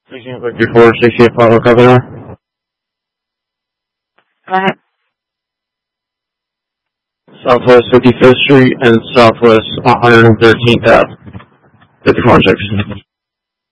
$16.54.68 Pablo Governor. Southwest 55th Street and Southwest 113th Ave. 54.6.